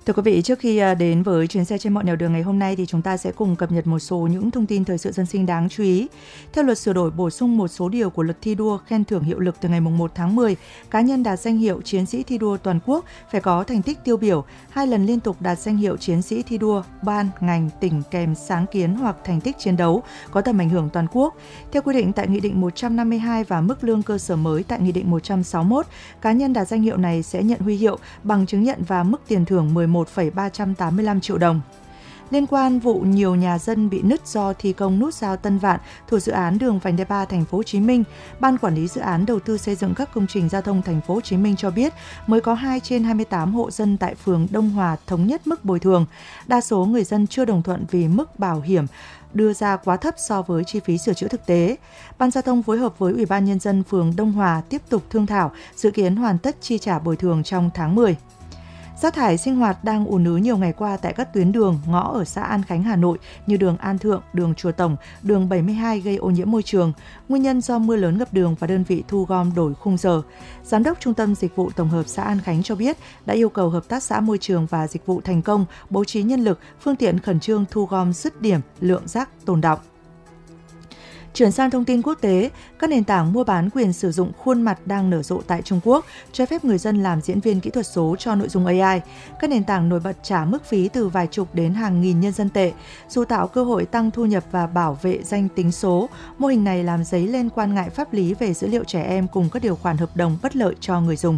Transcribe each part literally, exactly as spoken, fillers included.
Thưa quý vị, trước khi đến với chuyến xe trên mọi nẻo đường ngày hôm nay thì chúng ta sẽ cùng cập nhật một số những thông tin thời sự dân sinh đáng chú ý. Theo luật sửa đổi bổ sung một số điều của luật thi đua khen thưởng hiệu lực từ ngày mùng một tháng mười, cá nhân đạt danh hiệu chiến sĩ thi đua toàn quốc phải có thành tích tiêu biểu, hai lần liên tục đạt danh hiệu chiến sĩ thi đua ban, ngành, tỉnh kèm sáng kiến hoặc thành tích chiến đấu có tầm ảnh hưởng toàn quốc. Theo quy định tại Nghị định một trăm năm mươi hai và mức lương cơ sở mới tại Nghị định một trăm sáu mươi mốt, cá nhân đạt danh hiệu này sẽ nhận huy hiệu, bằng chứng nhận và mức tiền thưởng mười một phẩy ba trăm tám mươi lăm triệu đồng. Liên quan vụ nhiều nhà dân bị nứt do thi công nút giao Tân Vạn thuộc dự án đường vành đai ba thành phố Hồ Chí Minh, Ban quản lý dự án đầu tư xây dựng các công trình giao thông thành phố Hồ Chí Minh cho biết mới có hai trên hai mươi tám hộ dân tại phường Đông Hòa thống nhất mức bồi thường. Đa số người dân chưa đồng thuận vì mức bảo hiểm đưa ra quá thấp so với chi phí sửa chữa thực tế. Ban giao thông phối hợp với Ủy ban Nhân dân phường Đông Hòa tiếp tục thương thảo, dự kiến hoàn tất chi trả bồi thường trong tháng mười. Rác thải sinh hoạt đang ùn ứ nhiều ngày qua tại các tuyến đường, ngõ ở xã An Khánh, Hà Nội như đường An Thượng, đường Chùa Tổng, đường bảy mươi hai gây ô nhiễm môi trường. Nguyên nhân do mưa lớn ngập đường và đơn vị thu gom đổi khung giờ. Giám đốc Trung tâm Dịch vụ Tổng hợp xã An Khánh cho biết đã yêu cầu Hợp tác xã Môi trường và Dịch vụ Thành Công bố trí nhân lực, phương tiện khẩn trương thu gom dứt điểm lượng rác tồn đọng. Chuyển sang thông tin quốc tế, các nền tảng mua bán quyền sử dụng khuôn mặt đang nở rộ tại Trung Quốc, cho phép người dân làm diễn viên kỹ thuật số cho nội dung a i. Các nền tảng nổi bật trả mức phí từ vài chục đến hàng nghìn nhân dân tệ. Dù tạo cơ hội tăng thu nhập và bảo vệ danh tính số, mô hình này làm dấy lên quan ngại pháp lý về dữ liệu trẻ em cùng các điều khoản hợp đồng bất lợi cho người dùng.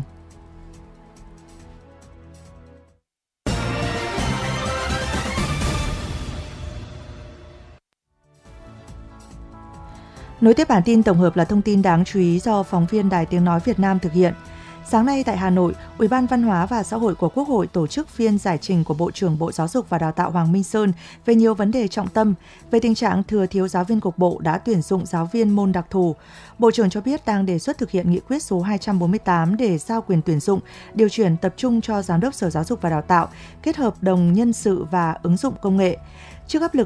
Nối tiếp bản tin tổng hợp là thông tin đáng chú ý do phóng viên Đài Tiếng Nói Việt Nam thực hiện. Sáng nay tại Hà Nội, Ủy ban Văn hóa và Xã hội của Quốc hội tổ chức phiên giải trình của Bộ trưởng Bộ Giáo dục và Đào tạo Hoàng Minh Sơn về nhiều vấn đề trọng tâm. Về tình trạng thừa thiếu giáo viên cục bộ đã tuyển dụng giáo viên môn đặc thù, Bộ trưởng cho biết đang đề xuất thực hiện nghị quyết số hai trăm bốn mươi tám để giao quyền tuyển dụng, điều chuyển tập trung cho Giám đốc Sở Giáo dục và Đào tạo, kết hợp đồng nhân sự và ứng dụng công nghệ. Trước áp lực